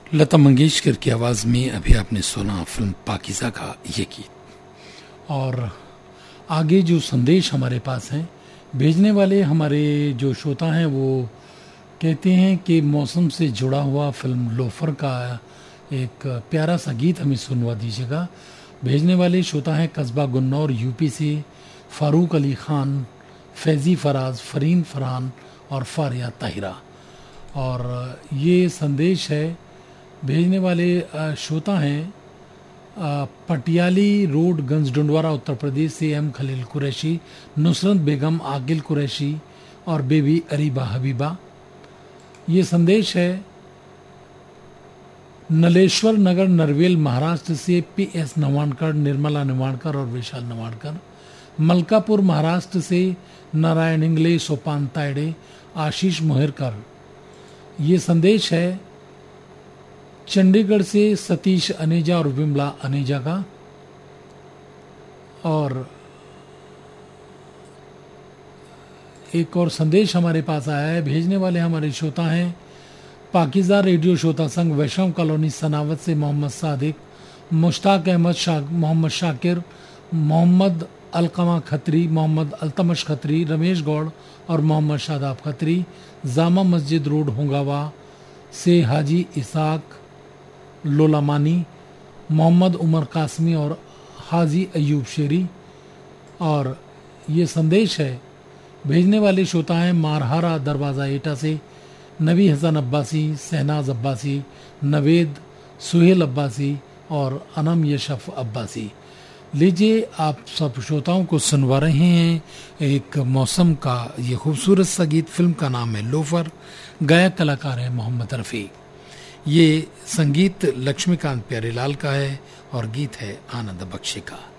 लता मंगेशकर की आवाज़ में अभी आपने सुना फिल्म पाकीज़ा का ये गीत। और आगे जो संदेश हमारे पास हैं, भेजने वाले हमारे जो श्रोता हैं वो कहते हैं कि मौसम से जुड़ा हुआ फिल्म लोफर का एक प्यारा सा गीत हमें सुनवा दीजिएगा। भेजने वाले श्रोता हैं कस्बा गुन्नौर यूपी से फारूक अली खान, फैज़ी फराज, फरीन फरहान और फारिया ताहिरा। और ये संदेश है, भेजने वाले श्रोता हैं पटियाली रोड गंजडुंडवारा उत्तर प्रदेश से एम खलील कुरैशी, नुसरत बेगम, आगिल कुरैशी और बेबी अरीबा हबीबा। ये संदेश है नलेश्वर नगर नरवेल महाराष्ट्र से पीएस नवाणकर, निर्मला नवाणकर और विशाल नवाणकर। मलकापुर महाराष्ट्र से नारायण इंगले, सोपान तायडे, आशीष मोहरकर। ये संदेश है चंडीगढ़ से सतीश अनेजा और विमला अनेजा का। और एक और संदेश हमारे पास आया है, भेजने वाले हमारे श्रोता हैं पाकीज़ा रेडियो श्रोता संघ वैष्णव कॉलोनी सनावत से मोहम्मद सादिक, मुश्ताक अहमद, मोहम्मद शाकिर, मोहम्मद अलकमा खत्री, मोहम्मद अल्तमश खत्री, रमेश गौड़ और मोहम्मद शादाब खत्री। जामा मस्जिद रोड होंगावा से हाजी इसाक लोलामानी, मोहम्मद उमर कासमी और हाजी अयूब शेरी। और ये संदेश है, भेजने वाले श्रोता हैं मारहारा दरवाज़ा एटा से नबी हसन अब्बासी, शहनाज अब्बासी, नवेद, सुहेल अब्बासी और अनम यशफ अब्बासी। लीजिए, आप सब श्रोताओं को सुनवा रहे हैं एक मौसम का ये खूबसूरत सा गीत। फिल्म का नाम है लोफर, गायक कलाकार है मोहम्मद रफ़ी। ये संगीत लक्ष्मीकांत प्यारेलाल का है और गीत है आनंद बख्शी का।